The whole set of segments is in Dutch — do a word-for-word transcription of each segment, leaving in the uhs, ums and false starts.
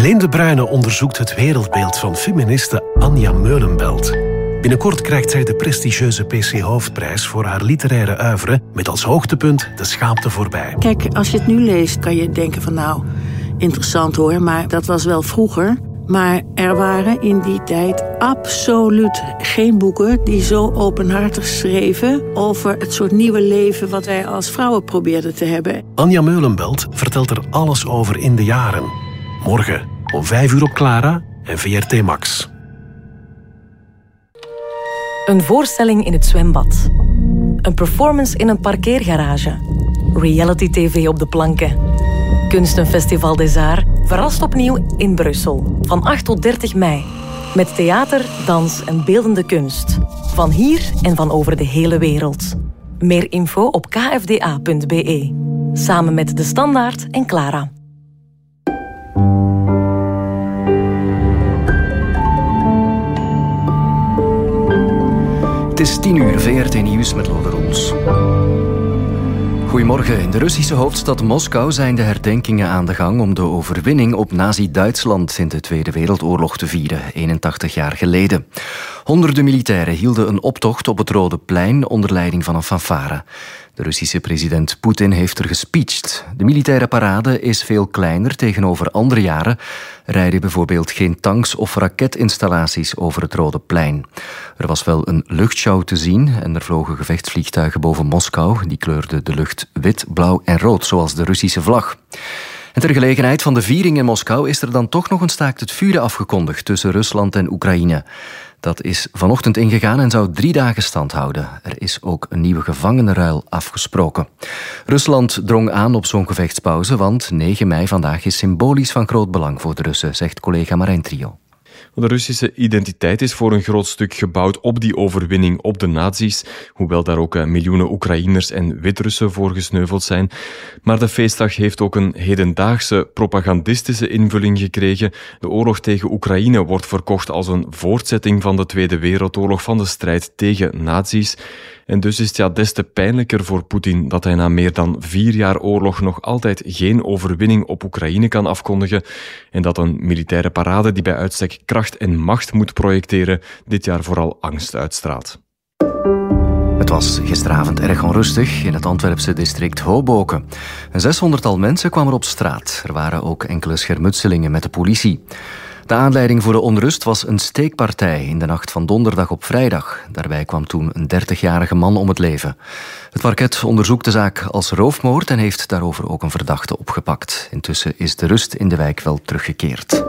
Helene de Bruyne onderzoekt het wereldbeeld van feministe Anja Meulenbelt. Binnenkort krijgt zij de prestigieuze P C Hoofdprijs voor haar literaire oeuvre met als hoogtepunt De Schaamte voorbij. Kijk, als je het nu leest kan je denken van nou, interessant hoor, maar dat was wel vroeger. Maar er waren in die tijd absoluut geen boeken die zo openhartig schreven over het soort nieuwe leven wat wij als vrouwen probeerden te hebben. Anja Meulenbelt vertelt er alles over in de jaren. Morgen om vijf uur op Clara en V R T Max. Een voorstelling in het zwembad. Een performance in een parkeergarage. Reality tv op de planken. Kunstenfestival des Arts verrast opnieuw in Brussel. Van acht tot dertig mei. Met theater, dans en beeldende kunst. Van hier en van over de hele wereld. Meer info op k f d a punt b e. Samen met De Standaard en Clara. Het is tien uur, V R T Nieuws met Lode Roels. Goedemorgen. In de Russische hoofdstad Moskou zijn de herdenkingen aan de gang om de overwinning op Nazi-Duitsland in de Tweede Wereldoorlog te vieren, eenentachtig jaar geleden. Honderden militairen hielden een optocht op het Rode Plein onder leiding van een fanfare. De Russische president Poetin heeft er gespeecht. De militaire parade is veel kleiner tegenover andere jaren. Er rijden bijvoorbeeld geen tanks of raketinstallaties over het Rode Plein. Er was wel een luchtshow te zien en er vlogen gevechtsvliegtuigen boven Moskou. Die kleurden de lucht wit, blauw en rood, zoals de Russische vlag. En ter gelegenheid van de viering in Moskou is er dan toch nog een staakt het vuren afgekondigd tussen Rusland en Oekraïne. Dat is vanochtend ingegaan en zou drie dagen stand houden. Er is ook een nieuwe gevangenenruil afgesproken. Rusland drong aan op zo'n gevechtspauze, want negen mei vandaag is symbolisch van groot belang voor de Russen, zegt collega Marijn Trio. De Russische identiteit is voor een groot stuk gebouwd op die overwinning op de nazi's, hoewel daar ook miljoenen Oekraïners en Wit-Russen voor gesneuveld zijn. Maar de feestdag heeft ook een hedendaagse propagandistische invulling gekregen. De oorlog tegen Oekraïne wordt verkocht als een voortzetting van de Tweede Wereldoorlog, van de strijd tegen nazi's. En dus is het ja des te pijnlijker voor Poetin dat hij na meer dan vier jaar oorlog nog altijd geen overwinning op Oekraïne kan afkondigen en dat een militaire parade die bij uitstek kracht en macht moet projecteren dit jaar vooral angst uitstraalt. Het was gisteravond erg onrustig in het Antwerpse district Hoboken. Een zeshonderdtal mensen kwamen op straat. Er waren ook enkele schermutselingen met de politie. De aanleiding voor de onrust was een steekpartij in de nacht van donderdag op vrijdag. Daarbij kwam toen een dertigjarige man om het leven. Het parket onderzoekt de zaak als roofmoord en heeft daarover ook een verdachte opgepakt. Intussen is de rust in de wijk wel teruggekeerd.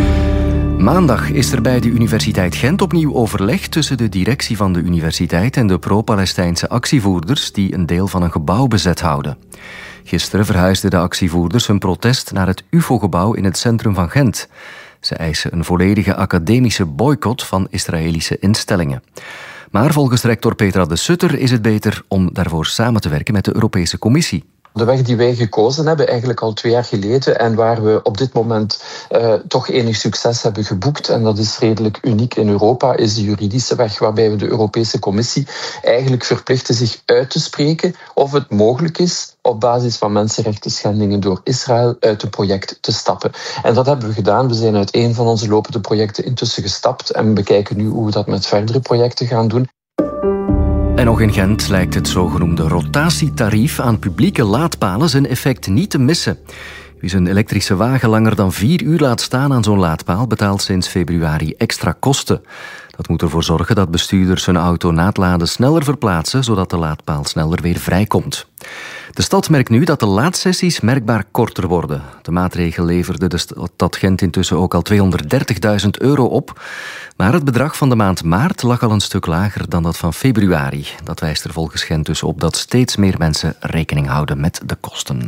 Maandag is er bij de Universiteit Gent opnieuw overleg tussen de directie van de universiteit en de pro-Palestijnse actievoerders die een deel van een gebouw bezet houden. Gisteren verhuisden de actievoerders hun protest naar het U F O-gebouw in het centrum van Gent. Ze eisen een volledige academische boycott van Israëlische instellingen. Maar volgens rector Petra de Sutter is het beter om daarvoor samen te werken met de Europese Commissie. De weg die wij gekozen hebben, eigenlijk al twee jaar geleden, en waar we op dit moment uh, toch enig succes hebben geboekt, en dat is redelijk uniek in Europa, is de juridische weg, waarbij we de Europese Commissie eigenlijk verplichten zich uit te spreken of het mogelijk is op basis van mensenrechten schendingen door Israël uit het project te stappen. En dat hebben we gedaan. We zijn uit een van onze lopende projecten intussen gestapt en bekijken nu hoe we dat met verdere projecten gaan doen. En nog in Gent lijkt het zogenoemde rotatietarief aan publieke laadpalen zijn effect niet te missen. Wie zijn elektrische wagen langer dan vier uur laat staan aan zo'n laadpaal betaalt sinds februari extra kosten. Dat moet ervoor zorgen dat bestuurders hun auto na het laden sneller verplaatsen, zodat de laadpaal sneller weer vrijkomt. De stad merkt nu dat de laadsessies merkbaar korter worden. De maatregel leverde de stad Gent intussen ook al tweehonderddertigduizend euro op. Maar het bedrag van de maand maart lag al een stuk lager dan dat van februari. Dat wijst er volgens Gent dus op dat steeds meer mensen rekening houden met de kosten.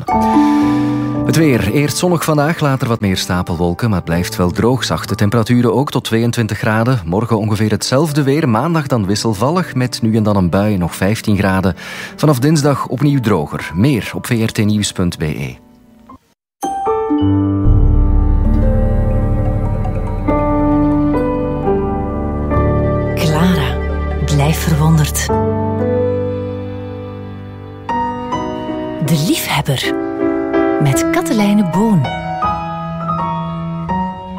Het weer. Eerst zonnig vandaag, later wat meer stapelwolken, maar het blijft wel droog. Zachte temperaturen ook tot tweeëntwintig graden. Morgen ongeveer hetzelfde weer. Maandag dan wisselvallig met nu en dan een bui, nog vijftien graden. Vanaf dinsdag opnieuw droger. Meer op v r t nieuws punt b e. Clara, blijf verwonderd. De liefhebber met Katelijne Boon.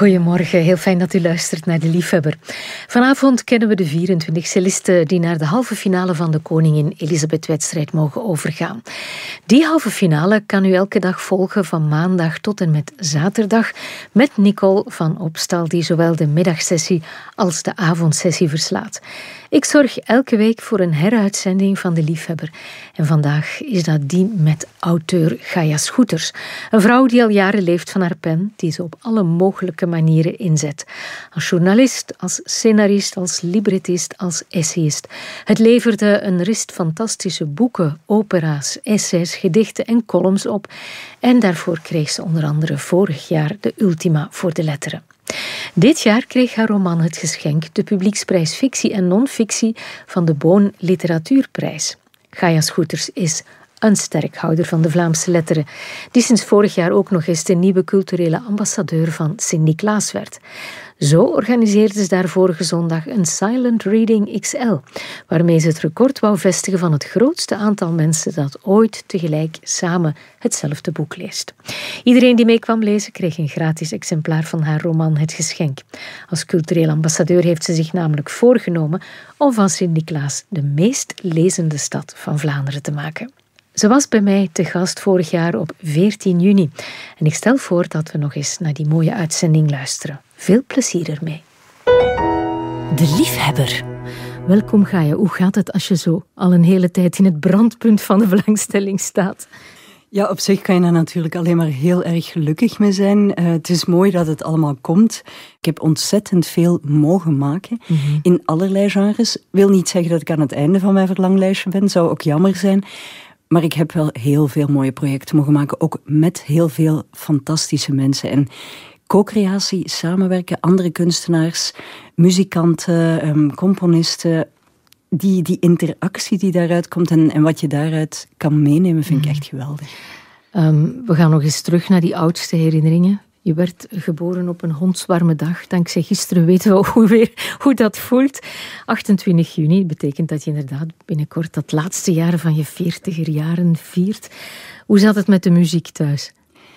Goedemorgen, heel fijn dat u luistert naar De Liefhebber. Vanavond kennen we de vierentwintig cellisten die naar de halve finale van de Koningin Elisabeth-wedstrijd mogen overgaan. Die halve finale kan u elke dag volgen van maandag tot en met zaterdag met Nicole van Opstal, die zowel de middagsessie als de avondsessie verslaat. Ik zorg elke week voor een heruitzending van De Liefhebber. En vandaag is dat die met auteur Gaia Schoeters. Een vrouw die al jaren leeft van haar pen, die ze op alle mogelijke manieren inzet. Als journalist, als scenarist, als librettist, als essayist. Het leverde een rist fantastische boeken, opera's, essays, gedichten en columns op. En daarvoor kreeg ze onder andere vorig jaar de Ultima voor de letteren. Dit jaar kreeg haar roman Het Geschenk de publieksprijs fictie en non-fictie van de Boon Literatuurprijs. Gaia Schoeters is een sterkhouder van de Vlaamse letteren, die sinds vorig jaar ook nog eens de nieuwe culturele ambassadeur van Sint-Niklaas werd. Zo organiseerde ze daar vorige zondag een Silent Reading X L, waarmee ze het record wou vestigen van het grootste aantal mensen dat ooit tegelijk samen hetzelfde boek leest. Iedereen die mee kwam lezen kreeg een gratis exemplaar van haar roman Het Geschenk. Als cultureel ambassadeur heeft ze zich namelijk voorgenomen om van Sint-Niklaas de meest lezende stad van Vlaanderen te maken. Ze was bij mij te gast vorig jaar op veertien juni. En ik stel voor dat we nog eens naar die mooie uitzending luisteren. Veel plezier ermee. De Liefhebber. Welkom Gaia. Hoe gaat het als je zo al een hele tijd in het brandpunt van de belangstelling staat? Ja, op zich kan je daar natuurlijk alleen maar heel erg gelukkig mee zijn. Uh, het is mooi dat het allemaal komt. Ik heb ontzettend veel mogen maken, mm-hmm. in allerlei genres. Wil niet zeggen dat ik aan het einde van mijn verlanglijstje ben, zou ook jammer zijn. Maar ik heb wel heel veel mooie projecten mogen maken, ook met heel veel fantastische mensen. En co-creatie, samenwerken, andere kunstenaars, muzikanten, um, componisten. Die, die interactie die daaruit komt en, en wat je daaruit kan meenemen, vind ik echt geweldig. Um, we gaan nog eens terug naar die oudste herinneringen. Je werd geboren op een hondswarme dag. Dankzij gisteren weten we hoe, weer, hoe dat voelt. achtentwintig juni betekent dat je inderdaad binnenkort dat laatste jaar van je veertiger jaren viert. Hoe zat het met de muziek thuis?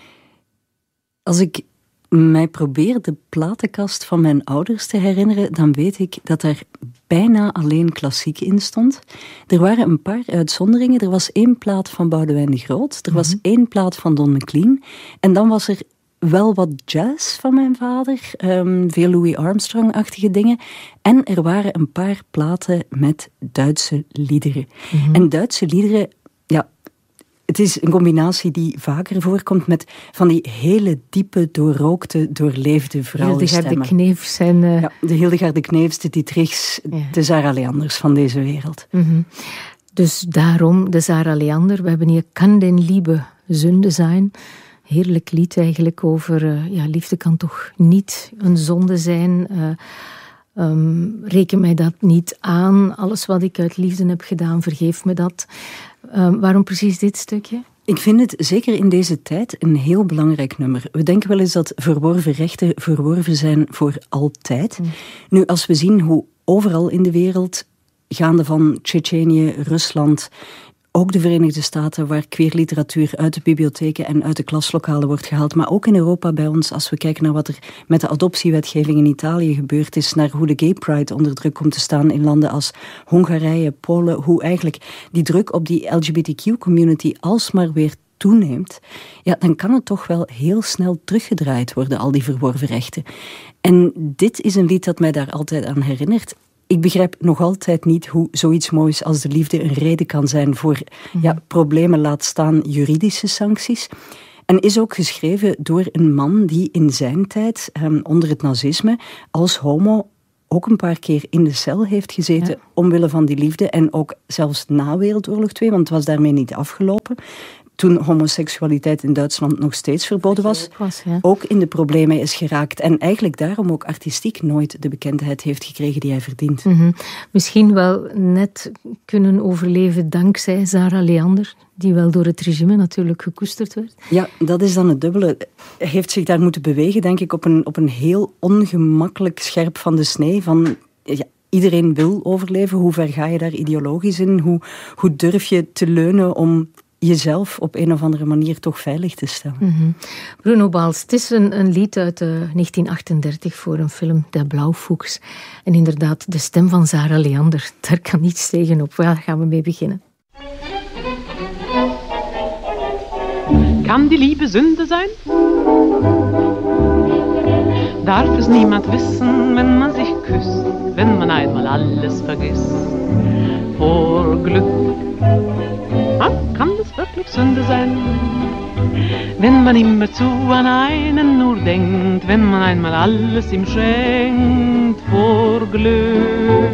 Als ik mij probeer de platenkast van mijn ouders te herinneren, dan weet ik dat er bijna alleen klassiek in stond. Er waren een paar uitzonderingen. Er was één plaat van Boudewijn de Groot. Er was mm-hmm. één plaat van Don McLean. En dan was er wel wat jazz van mijn vader. Um, veel Louis Armstrong-achtige dingen. En er waren een paar platen met Duitse liederen. Mm-hmm. En Duitse liederen, ja, het is een combinatie die vaker voorkomt met van die hele diepe, doorrookte, doorleefde vrouwenstemmen. Hildegard de Kneefs en... Uh... Ja, de Hildegard de Kneefs, de Dietrichs, ja. de Sarah Leanders van deze wereld. Mm-hmm. Dus daarom de Sarah Leander. We hebben hier Kan den Liebe Sünde zijn. Heerlijk lied eigenlijk over... Uh, ja, liefde kan toch niet een zonde zijn... Uh, Um, reken mij dat niet aan. Alles wat ik uit liefde heb gedaan, vergeef me dat. Um, waarom precies dit stukje? Ik vind het zeker in deze tijd een heel belangrijk nummer. We denken wel eens dat verworven rechten verworven zijn voor altijd. Mm. Nu, als we zien hoe overal in de wereld, gaande van Tsjetsjenië, Rusland, ook de Verenigde Staten, waar queerliteratuur uit de bibliotheken en uit de klaslokalen wordt gehaald. Maar ook in Europa bij ons, als we kijken naar wat er met de adoptiewetgeving in Italië gebeurd is, naar hoe de gay pride onder druk komt te staan in landen als Hongarije, Polen, hoe eigenlijk die druk op die L G B T Q-community alsmaar weer toeneemt, ja, dan kan het toch wel heel snel teruggedraaid worden, al die verworven rechten. En dit is een lied dat mij daar altijd aan herinnert. Ik begrijp nog altijd niet hoe zoiets moois als de liefde een reden kan zijn voor ja, problemen, laat staan juridische sancties. En is ook geschreven door een man die in zijn tijd, um, onder het nazisme, als homo ook een paar keer in de cel heeft gezeten, ja. omwille van die liefde. En ook zelfs na Wereldoorlog twee, want het was daarmee niet afgelopen. Toen homoseksualiteit in Duitsland nog steeds verboden was, was ja. ook in de problemen is geraakt. En eigenlijk daarom ook artistiek nooit de bekendheid heeft gekregen die hij verdient. Mm-hmm. Misschien wel net kunnen overleven dankzij Sarah Leander, die wel door het regime natuurlijk gekoesterd werd. Ja, dat is dan het dubbele. Hij heeft zich daar moeten bewegen, denk ik, op een, op een heel ongemakkelijk scherp van de snee van... Ja, iedereen wil overleven. Hoe ver ga je daar ideologisch in? Hoe, hoe durf je te leunen om jezelf op een of andere manier toch veilig te stellen. Mm-hmm. Bruno Baals, het is een, een lied uit uh, negentien achtendertig voor een film, De Blauwfuchs. En inderdaad, de stem van Sarah Leander, daar kan niets tegen op. Waar gaan we mee beginnen? Kann die Liebe Sünde sein? Darf es niemand wissen, wenn man sich küsst, wenn man einmal alles vergisst vor Glück? Ah, kann es wirklich Sünde sein? Wenn man immerzu an einen nur denkt, wenn man einmal alles ihm schenkt vor Glück.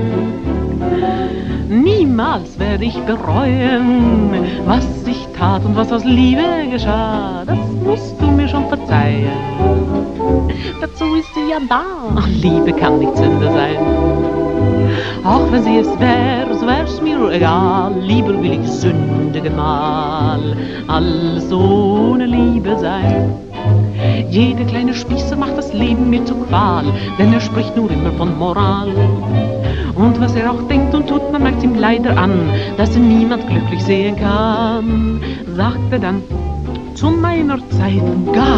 Niemals werde ich bereuen, was ich tat und was aus Liebe geschah. Das musst du mir schon verzeihen. Dazu ist sie ja da. Liebe kann nicht Sünde sein. Auch wenn sie es wäre, so wär's mir egal. Lieber will ich sündigen mal, als ohne Liebe sein. Jeder kleine Spießer macht das Leben mir zur Qual, denn er spricht nur immer von Moral. Und was er auch denkt und tut, man merkt's ihm leider an, dass er niemand glücklich sehen kann. Sagt er dann, zu meiner Zeit gab